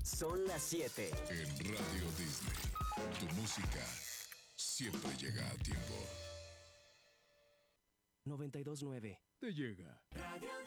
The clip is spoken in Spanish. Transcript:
Son las 7. En Radio Disney, tu música siempre llega a tiempo. 92.9. Te llega. Radio